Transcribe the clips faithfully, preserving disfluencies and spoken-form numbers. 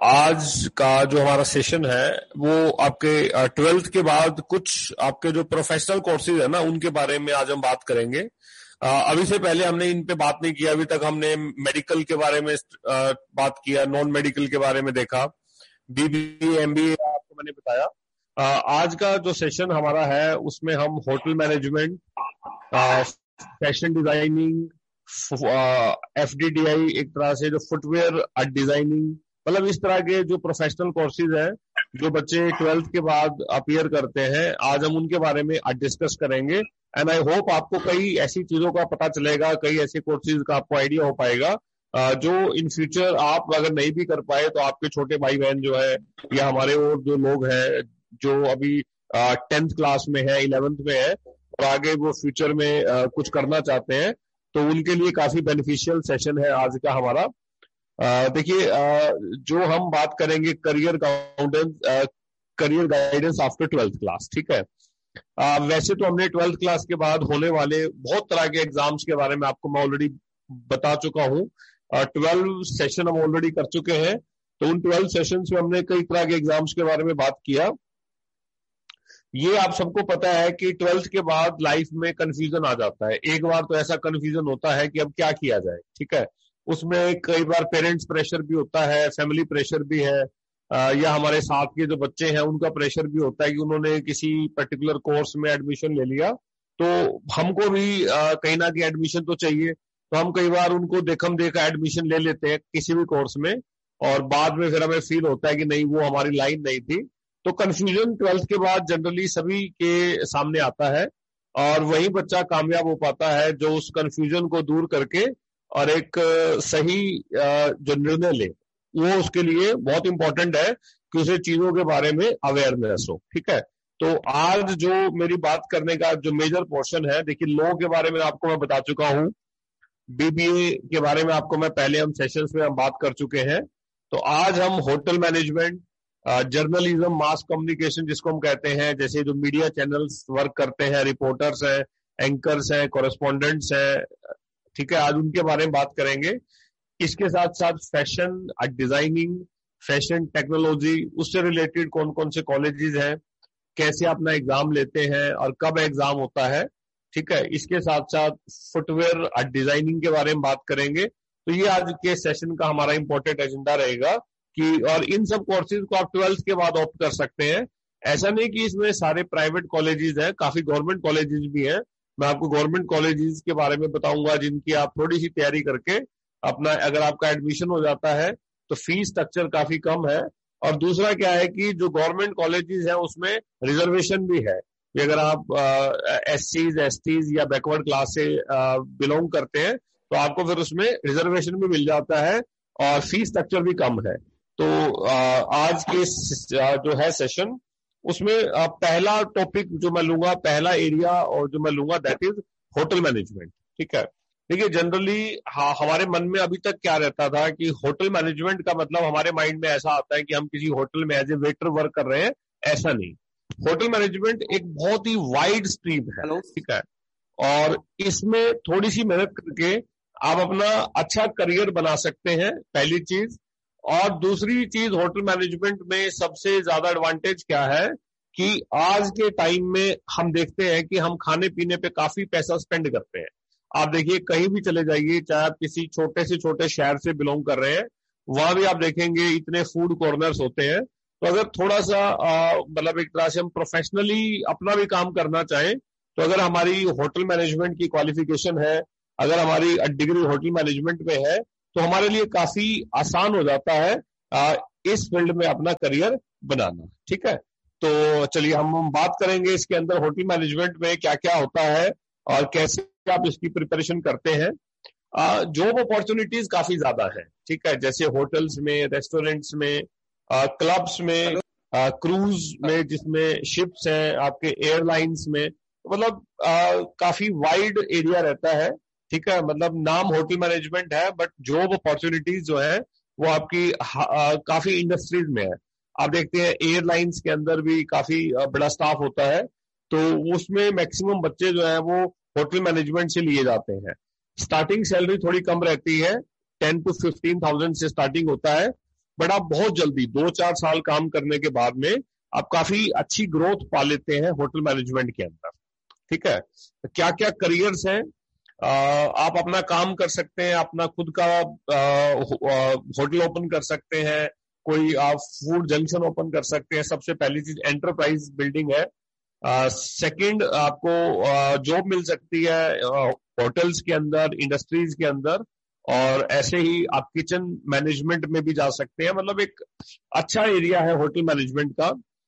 आज का जो हमारा सेशन है वो आपके ट्वेल्थ के बाद कुछ आपके जो प्रोफेशनल कोर्सेज है ना उनके बारे में आज हम बात करेंगे। अभी से पहले हमने इन पे बात नहीं किया। अभी तक हमने मेडिकल के बारे में बात किया, नॉन मेडिकल के बारे में देखा, बीबीए एमबीए आपको मैंने बताया। आज का जो सेशन हमारा है उसमें हम hotel management, fashion designing, FDDI एक तरह से जो फुटवेयर डिजाइनिंग, मतलब इस तरह के जो प्रोफेशनल कोर्सेज हैं जो बच्चे ट्वेल्थ के बाद अपीयर करते हैं, आज हम उनके बारे में आज डिस्कस करेंगे। एंड आई होप आपको कई ऐसी चीजों का पता चलेगा, कई ऐसे कोर्सेज का आपको आइडिया हो पाएगा जो इन फ्यूचर आप अगर नहीं भी कर पाए तो आपके छोटे भाई बहन जो है या हमारे और जो लोग हैं जो अभी टेंथ क्लास में है, इलेवेंथ में है और आगे वो फ्यूचर में आ, कुछ करना चाहते हैं, तो उनके लिए काफी बेनिफिशियल सेशन है आज का हमारा। देखिए, जो हम बात करेंगे career guidance, career guidance after twelfth class, ठीक है। आ, वैसे तो हमने ट्वेल्थ क्लास के बाद होने वाले बहुत तरह के एग्जाम्स के बारे में आपको मैं ऑलरेडी बता चुका हूँ। ट्वेल्व सेशन हम ऑलरेडी कर चुके हैं, तो उन ट्वेल्व सेशंस में हमने कई तरह के एग्जाम्स के बारे में बात किया। ये आप सबको पता है कि ट्वेल्थ के बाद लाइफ में कंफ्यूजन आ जाता है। एक बार तो ऐसा कंफ्यूजन होता है कि अब क्या किया जाए, ठीक है। उसमें कई बार पेरेंट्स प्रेशर भी होता है, फैमिली प्रेशर भी है, आ, या हमारे साथ के जो बच्चे हैं उनका प्रेशर भी होता है कि उन्होंने किसी पर्टिकुलर कोर्स में एडमिशन ले लिया, तो हमको भी आ, कहीं ना कहीं एडमिशन तो चाहिए। तो हम कई बार उनको देखम देखा एडमिशन ले लेते हैं किसी भी कोर्स में और बाद में फिर हमें फील होता है कि नहीं, वो हमारी लाइन नहीं थी। तो कंफ्यूजन ट्वेल्थ के बाद जनरली सभी के सामने आता है और वही बच्चा कामयाब हो पाता है जो उस कंफ्यूजन को दूर करके और एक सही जो निर्णय ले। वो उसके लिए बहुत इंपॉर्टेंट है कि उसे चीजों के बारे में अवेयरनेस हो, ठीक है। तो आज जो मेरी बात करने का जो मेजर पोर्शन है, देखिए लॉ के बारे में आपको मैं बता चुका हूँ, बीबीए के बारे में आपको मैं पहले हम सेशंस में हम बात कर चुके हैं। तो आज हम hotel management, journalism, mass communication जिसको हम कहते हैं, जैसे जो मीडिया चैनल्स वर्क करते हैं, रिपोर्टर्स हैं, एंकर्स हैं, कॉरेस्पॉन्डेंट्स हैं, ठीक है, आज उनके बारे में बात करेंगे। इसके साथ साथ फैशन डिजाइनिंग, फैशन टेक्नोलॉजी, उससे रिलेटेड कौन कौन से कॉलेजेस हैं, कैसे अपना एग्जाम लेते हैं और कब एग्जाम होता है, ठीक है। इसके साथ साथ फुटवेयर डिजाइनिंग के बारे में बात करेंगे। तो ये आज के सेशन का हमारा इंपॉर्टेंट एजेंडा रहेगा कि और इन सब कोर्सेज को आप ट्वेल्थ के बाद ऑप्ट कर सकते हैं। ऐसा नहीं कि इसमें सारे प्राइवेट कॉलेजेस हैं, काफी गवर्नमेंट कॉलेजेस भी हैं। मैं आपको गवर्नमेंट कॉलेजेस के बारे में बताऊंगा जिनकी आप थोड़ी सी तैयारी करके अपना, अगर आपका एडमिशन हो जाता है तो फीस स्ट्रक्चर काफी कम है। और दूसरा क्या है कि जो गवर्नमेंट कॉलेजेस हैं उसमें रिजर्वेशन भी है कि अगर आप एस सीज एस टीज या बैकवर्ड क्लास से बिलोंग करते हैं तो आपको फिर उसमें रिजर्वेशन भी मिल जाता है और फीस स्ट्रक्चर भी कम है। तो आ, आज के जो है सेशन उसमें पहला टॉपिक जो मैं लूंगा, पहला एरिया और जो मैं लूंगा दैट इज होटल मैनेजमेंट, ठीक है। देखिए जनरली हमारे मन में अभी तक क्या रहता था कि होटल मैनेजमेंट का मतलब हमारे माइंड में ऐसा आता है कि हम किसी होटल में एज ए वेटर वर्क कर रहे हैं, ऐसा नहीं। होटल मैनेजमेंट एक बहुत ही वाइड स्ट्रीम है, ठीक है, और इसमें थोड़ी सी मेहनत करके आप अपना अच्छा करियर बना सकते हैं, पहली चीज। और दूसरी चीज, होटल मैनेजमेंट में सबसे ज्यादा एडवांटेज क्या है कि आज के टाइम में हम देखते हैं कि हम खाने पीने पे काफी पैसा स्पेंड करते हैं। आप देखिए कहीं भी चले जाइए, चाहे आप किसी छोटे से छोटे शहर से बिलोंग कर रहे हैं, वहां भी आप देखेंगे इतने फूड कॉर्नर्स होते हैं। तो अगर थोड़ा सा मतलब एक तरह से हम प्रोफेशनली अपना भी काम करना चाहें तो अगर हमारी होटल मैनेजमेंट की क्वालिफिकेशन है, अगर हमारी डिग्री होटल मैनेजमेंट में है, तो हमारे लिए काफी आसान हो जाता है आ, इस फील्ड में अपना करियर बनाना, ठीक है। तो चलिए हम हम बात करेंगे इसके अंदर होटल मैनेजमेंट में क्या क्या होता है और कैसे आप इसकी प्रिपरेशन करते हैं। जॉब अपॉर्चुनिटीज काफी ज्यादा है, ठीक है, जैसे होटल्स में, रेस्टोरेंट्स में, क्लब्स में, क्रूज में जिसमें शिप्स हैं, आपके एयरलाइंस में, मतलब काफी वाइड एरिया रहता है, ठीक है। मतलब नाम होटल मैनेजमेंट है बट जॉब अपॉर्चुनिटीज जो है वो आपकी आ, काफी इंडस्ट्रीज में है। आप देखते हैं एयरलाइंस के अंदर भी काफी बड़ा स्टाफ होता है, तो उसमें मैक्सिमम बच्चे जो है वो होटल मैनेजमेंट से लिए जाते हैं। स्टार्टिंग सैलरी थोड़ी कम रहती है, टेन टू फिफ्टीन थाउजेंड से स्टार्टिंग होता है, बट आप बहुत जल्दी दो चार साल काम करने के बाद में आप काफी अच्छी ग्रोथ पा लेते हैं होटल मैनेजमेंट के अंदर। ठीक है, क्या क्या करियर्स हैं, आप अपना काम कर सकते हैं, अपना खुद का होटल ओपन कर सकते हैं, कोई आप फूड जंक्शन ओपन कर सकते हैं। सबसे पहली चीज एंटरप्राइज बिल्डिंग है। सेकंड uh, आपको जॉब uh, मिल सकती है होटल्स uh, के अंदर, इंडस्ट्रीज के अंदर, और ऐसे ही आप किचन मैनेजमेंट में भी जा सकते हैं। मतलब एक अच्छा एरिया है होटल मैनेजमेंट का।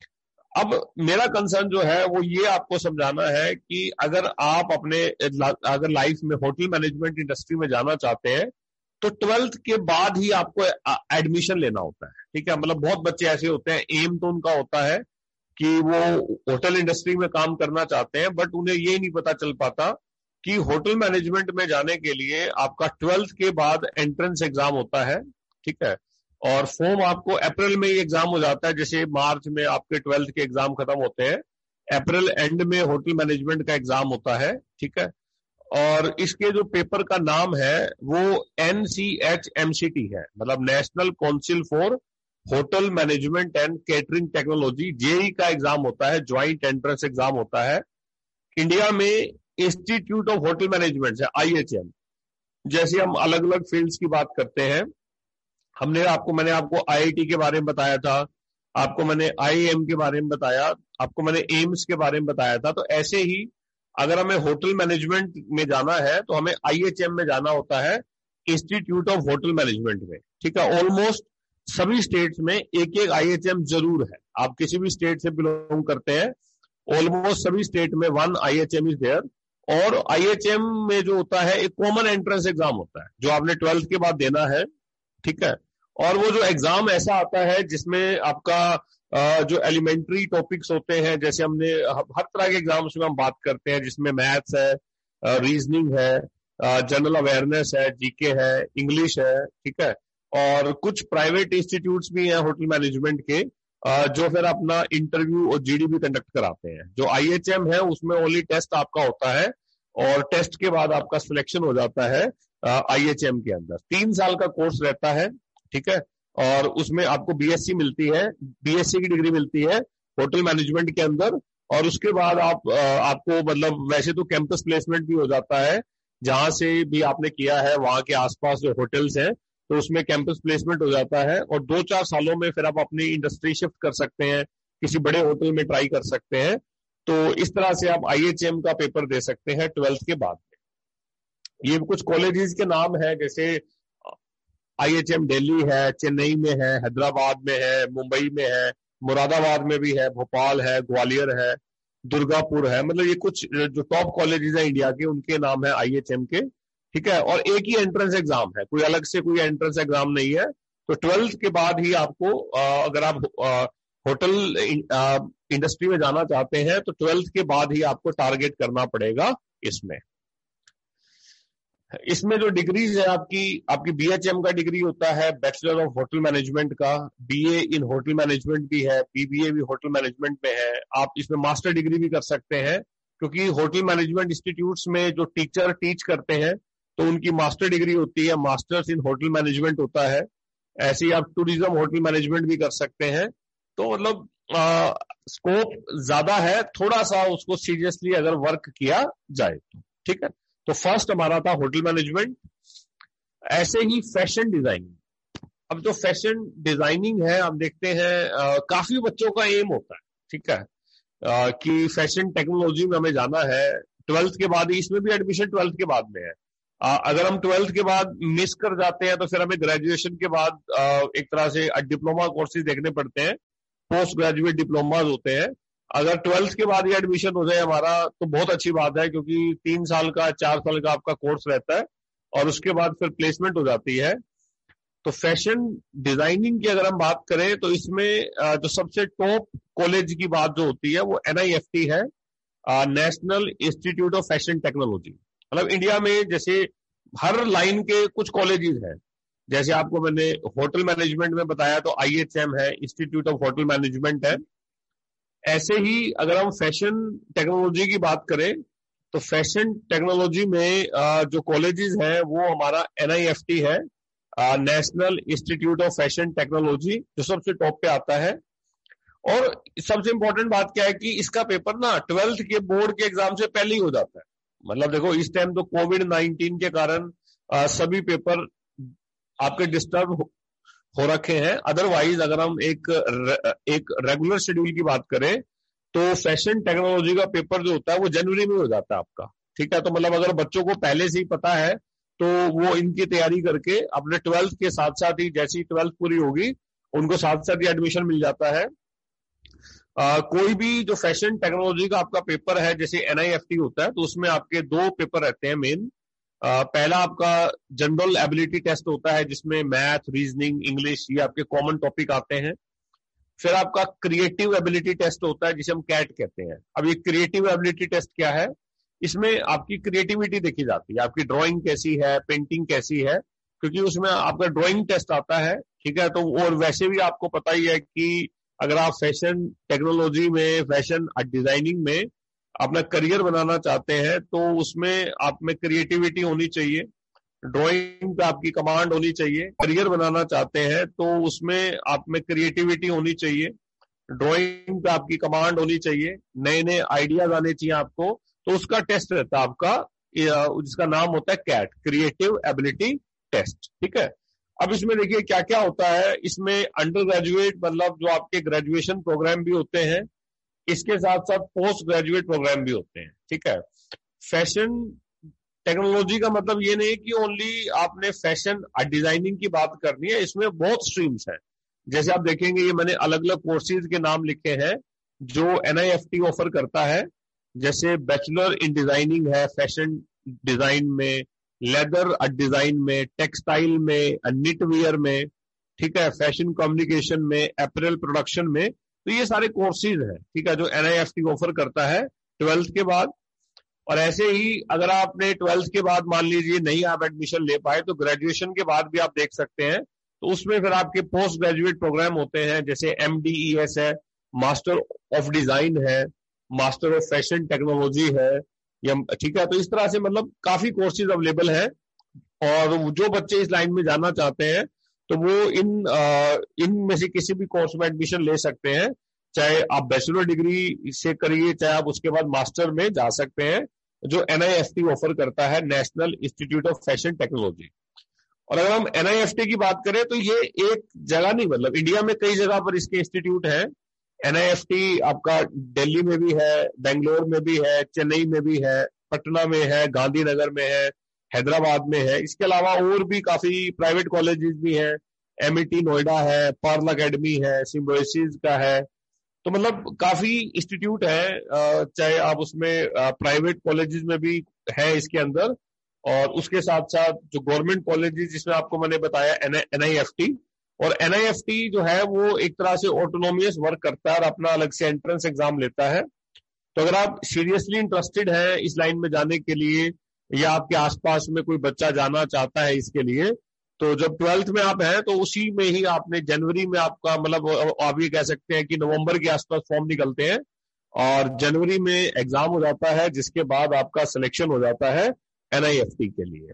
अब मेरा कंसर्न जो है वो ये आपको समझाना है कि अगर आप अपने अगर लाइफ में होटल मैनेजमेंट इंडस्ट्री में जाना चाहते हैं तो ट्वेल्थ के बाद ही आपको एडमिशन लेना होता है। ठीक है, मतलब बहुत बच्चे ऐसे होते हैं, एम तो उनका होता है कि वो होटल इंडस्ट्री में काम करना चाहते हैं, बट उन्हें ये नहीं पता चल पाता कि होटल मैनेजमेंट में जाने के लिए आपका ट्वेल्थ के बाद एंट्रेंस एग्जाम होता है। ठीक है, और फॉर्म आपको अप्रैल में ही एग्जाम हो जाता है। जैसे मार्च में आपके ट्वेल्थ के एग्जाम खत्म होते हैं, अप्रैल एंड में होटल मैनेजमेंट का एग्जाम होता है। ठीक है, और इसके जो पेपर का नाम है वो N C H M C T है, मतलब national council for hotel management and catering technology, JEE का एग्जाम होता है, ज्वाइंट एंट्रेंस एग्जाम होता है। इंडिया में इंस्टीट्यूट ऑफ होटल मैनेजमेंट है, आई एच एम। जैसे हम अलग अलग फील्ड्स की बात करते हैं, हमने आपको मैंने आपको आई आई टी के बारे में बताया था, आपको मैंने आई आई एम के बारे में बताया, आपको मैंने एम्स के बारे में बताया था। तो ऐसे ही अगर हमें होटल मैनेजमेंट में जाना है तो हमें आई एच एम में जाना होता है, इंस्टीट्यूट ऑफ होटल मैनेजमेंट में। ठीक है, ऑलमोस्ट सभी स्टेट्स में एक एक आई एच एम जरूर है। आप किसी भी स्टेट से बिलोंग करते हैं, ऑलमोस्ट सभी स्टेट में one I H M is there. और आई एच एम में जो होता है एक कॉमन एंट्रेंस एग्जाम होता है जो आपने ट्वेल्थ के बाद देना है। ठीक है, और वो जो एग्जाम ऐसा आता है जिसमें आपका जो एलिमेंट्री टॉपिक्स होते हैं, जैसे हमने हर तरह के एग्जाम्स में हम बात करते हैं, जिसमें मैथ्स है, रीजनिंग है, जनरल अवेयरनेस है, जीके है, इंग्लिश है। ठीक है, और कुछ प्राइवेट इंस्टीट्यूट्स भी हैं होटल मैनेजमेंट के जो फिर अपना इंटरव्यू और जीडी भी कंडक्ट कराते हैं। जो आई एच एम है उसमें ओनली टेस्ट आपका होता है और टेस्ट के बाद आपका सिलेक्शन हो जाता है आई एच एम के अंदर। तीन साल का कोर्स रहता है। ठीक है, और उसमें आपको बी एस सी मिलती है, बी एस सी की डिग्री मिलती है होटल मैनेजमेंट के अंदर। और उसके बाद आप आपको मतलब वैसे तो कैंपस प्लेसमेंट भी हो जाता है, जहां से भी आपने किया है वहां के आसपास जो होटल्स हैं तो उसमें कैंपस प्लेसमेंट हो जाता है। और दो चार सालों में फिर आप अपनी इंडस्ट्री शिफ्ट कर सकते हैं, किसी बड़े होटल में ट्राई कर सकते हैं। तो इस तरह से आप आई एच एम का पेपर दे सकते हैं ट्वेल्थ के बाद में। ये कुछ कॉलेजेस के नाम है, जैसे आई एच एम दिल्ली है, चेन्नई में है, हैदराबाद में है, मुंबई में है, मुरादाबाद में भी है, भोपाल है, ग्वालियर है, दुर्गापुर है। मतलब ये कुछ जो टॉप कॉलेजेस हैं इंडिया के, उनके नाम है आई एच एम के। ठीक है, और एक ही एंट्रेंस एग्जाम है, कोई अलग से कोई एंट्रेंस एग्जाम नहीं है। तो ट्वेल्थ के बाद ही आपको अगर आप होटल इंडस्ट्री में जाना चाहते हैं तो ट्वेल्थ के बाद ही आपको टारगेट करना पड़ेगा इसमें। इसमें जो डिग्रीज है आपकी आपकी बी एच एम का डिग्री होता है, बैचलर ऑफ होटल मैनेजमेंट का, बीए इन होटल मैनेजमेंट भी है, बीबीए भी होटल मैनेजमेंट में है। आप इसमें मास्टर डिग्री भी कर सकते हैं, क्योंकि होटल मैनेजमेंट इंस्टीट्यूट्स में जो टीचर टीच करते हैं तो उनकी मास्टर डिग्री होती है, मास्टर्स इन होटल मैनेजमेंट होता है। ऐसे ही आप टूरिज्म होटल मैनेजमेंट भी कर सकते हैं। तो मतलब स्कोप ज्यादा है, थोड़ा सा उसको सीरियसली अगर वर्क किया जाए तो। ठीक है, तो फर्स्ट हमारा था होटल मैनेजमेंट। ऐसे ही फैशन डिजाइनिंग। अब जो फैशन डिजाइनिंग है हम देखते हैं आ, काफी बच्चों का एम होता है। ठीक है, आ, कि फैशन टेक्नोलॉजी में हमें जाना है ट्वेल्थ के बाद ही। इसमें भी एडमिशन ट्वेल्थ के बाद में है। आ, अगर हम ट्वेल्थ के बाद मिस कर जाते हैं तो फिर हमें ग्रेजुएशन के बाद आ, एक तरह से डिप्लोमा कोर्सेज देखने पड़ते हैं, पोस्ट ग्रेजुएट डिप्लोमाज होते हैं। अगर ट्वेल्थ के बाद ही एडमिशन हो जाए हमारा तो बहुत अच्छी बात है, क्योंकि तीन साल का चार साल का आपका कोर्स रहता है और उसके बाद फिर प्लेसमेंट हो जाती है। तो फैशन डिजाइनिंग की अगर हम बात करें तो इसमें जो सबसे टॉप कॉलेज की बात जो होती है वो एन आई एफ टी है, national institute of fashion technology. मतलब इंडिया में जैसे हर लाइन के कुछ कॉलेजेस हैं, जैसे आपको मैंने होटल मैनेजमेंट में बताया तो आई एच एम है, इंस्टीट्यूट ऑफ होटल मैनेजमेंट है। ऐसे ही अगर हम फैशन टेक्नोलॉजी की बात करें तो फैशन टेक्नोलॉजी में जो कॉलेजेस हैं वो हमारा एन आई एफ टी है, national institute of fashion technology, जो सबसे टॉप पे आता है। और सबसे इंपॉर्टेंट बात क्या है कि इसका पेपर ना ट्वेल्थ के बोर्ड के एग्जाम से पहले ही हो जाता है। मतलब देखो इस टाइम तो कोविड नाइनटीन के कारण आ, सभी पेपर आपके डिस्टर्ब हो, हो रखे हैं। अदरवाइज अगर हम एक एक रेगुलर शेड्यूल की बात करें तो फैशन टेक्नोलॉजी का पेपर जो होता है वो जनवरी में हो जाता है आपका, ठीक है। तो मतलब अगर बच्चों को पहले से ही पता है तो वो इनकी तैयारी करके अपने ट्वेल्थ के साथ साथ ही, जैसी ट्वेल्थ पूरी होगी उनको साथ साथ ही एडमिशन मिल जाता है। आ, कोई भी जो फैशन टेक्नोलॉजी का आपका पेपर है, जैसे एन आई एफ टी होता है, तो उसमें आपके दो पेपर रहते हैं मेन। पहला आपका जनरल एबिलिटी टेस्ट होता है जिसमें मैथ, रीजनिंग, इंग्लिश ये आपके कॉमन टॉपिक आते हैं। फिर आपका क्रिएटिव एबिलिटी टेस्ट होता है जिसे हम कैट कहते हैं। अब ये क्रिएटिव एबिलिटी टेस्ट क्या है, इसमें आपकी क्रिएटिविटी देखी जाती है, आपकी ड्राइंग कैसी है, पेंटिंग कैसी है, क्योंकि उसमें आपका ड्राइंग टेस्ट आता है, ठीक है। तो और वैसे भी आपको पता ही है कि अगर आप फैशन टेक्नोलॉजी में, फैशन डिजाइनिंग में अपना करियर बनाना चाहते हैं तो उसमें आप में क्रिएटिविटी होनी चाहिए, ड्राइंग पे आपकी कमांड होनी चाहिए। करियर बनाना चाहते हैं तो उसमें आप में क्रिएटिविटी होनी चाहिए, ड्राइंग पे आपकी कमांड होनी चाहिए, नए नए आइडियाज आने चाहिए आपको। तो उसका टेस्ट रहता है आपका, जिसका नाम होता है कैट, क्रिएटिव एबिलिटी टेस्ट, ठीक है। अब इसमें देखिए क्या क्या होता है। इसमें अंडर ग्रेजुएट मतलब जो आपके ग्रेजुएशन प्रोग्राम भी होते हैं, इसके साथ साथ पोस्ट ग्रेजुएट प्रोग्राम भी होते हैं, ठीक है। फैशन टेक्नोलॉजी का मतलब ये नहीं कि ओनली आपने फैशन डिजाइनिंग की बात करनी है, इसमें बहुत स्ट्रीम्स हैं। जैसे आप देखेंगे ये मैंने अलग अलग कोर्सेज के नाम लिखे हैं जो N I F T offer करता है। जैसे बैचलर इन डिजाइनिंग है फैशन डिजाइन में, लेदर डिजाइन में, टेक्सटाइल में, निट वियर में, ठीक है, फैशन कम्युनिकेशन में, अपैरेल प्रोडक्शन में। तो ये सारे कोर्सेज हैं, ठीक है, जो N I F T offer करता है ट्वेल्थ के बाद। और ऐसे ही अगर आपने ट्वेल्थ के बाद मान लीजिए नहीं आप एडमिशन ले पाए तो ग्रेजुएशन के बाद भी आप देख सकते हैं। तो उसमें फिर आपके पोस्ट ग्रेजुएट प्रोग्राम होते हैं, जैसे एम डी ई एस है, मास्टर ऑफ डिजाइन है, मास्टर ऑफ फैशन टेक्नोलॉजी है, या ठीक है। तो इस तरह से मतलब काफी कोर्सेज अवेलेबल है। और जो बच्चे इस लाइन में जाना चाहते हैं तो वो इन इनमें से किसी भी कोर्स में एडमिशन ले सकते हैं, चाहे आप बैचलर डिग्री से करिए, चाहे आप उसके बाद मास्टर में जा सकते हैं, जो N I F T offer करता है, national institute of fashion technology. और अगर हम एन आई एफ टी की बात करें तो ये एक जगह नहीं, मतलब इंडिया में कई जगह पर इसके इंस्टीट्यूट है। एन आई एफ टी आपका दिल्ली में भी है, बेंगलोर में भी है, चेन्नई में भी है, पटना में है, गांधीनगर में है, हैदराबाद में है। इसके अलावा और भी काफी प्राइवेट कॉलेजेस भी हैं, एम ई टी नोएडा है, पर्ल अकेडमी है, सिम्बोसिस का है। तो मतलब काफी इंस्टीट्यूट है, चाहे आप उसमें प्राइवेट कॉलेजेस में भी है इसके अंदर, और उसके साथ साथ जो गवर्नमेंट कॉलेजेस जिसमें आपको मैंने बताया एन आई एफ टी। और एन आई एफ टी जो है वो एक तरह से ऑटोनोमियस वर्क करता है और अपना अलग से एंट्रेंस एग्जाम लेता है। तो अगर आप सीरियसली इंटरेस्टेड हैं इस लाइन में जाने के लिए, या आपके आसपास में कोई बच्चा जाना चाहता है इसके लिए, तो जब ट्वेल्थ में आप हैं तो उसी में ही आपने जनवरी में आपका मतलब आप ये कह सकते हैं कि नवंबर के आसपास फॉर्म निकलते हैं और जनवरी में एग्जाम हो जाता है, जिसके बाद आपका सिलेक्शन हो जाता है एन आई एफ टी के लिए,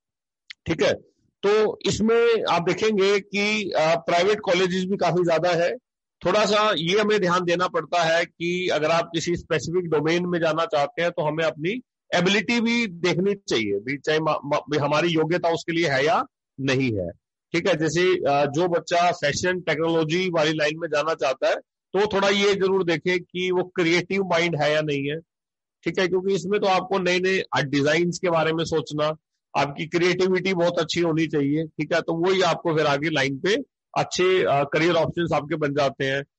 ठीक है। तो इसमें आप देखेंगे कि प्राइवेट कॉलेजेस भी काफी ज्यादा है। थोड़ा सा ये हमें ध्यान देना पड़ता है कि अगर आप किसी स्पेसिफिक डोमेन में जाना चाहते हैं तो हमें अपनी एबिलिटी भी देखनी चाहिए भी, चाहे हमारी योग्यता उसके लिए है या नहीं है, ठीक है। जैसे जो बच्चा फैशन टेक्नोलॉजी वाली लाइन में जाना चाहता है तो थोड़ा ये जरूर देखे कि वो क्रिएटिव माइंड है या नहीं है, ठीक है, क्योंकि इसमें तो आपको नए नए डिजाइन के बारे में सोचना, आपकी क्रिएटिविटी बहुत अच्छी होनी चाहिए, ठीक है। तो वही आपको फिर आगे लाइन पे अच्छे करियर ऑप्शंस आपके बन जाते हैं।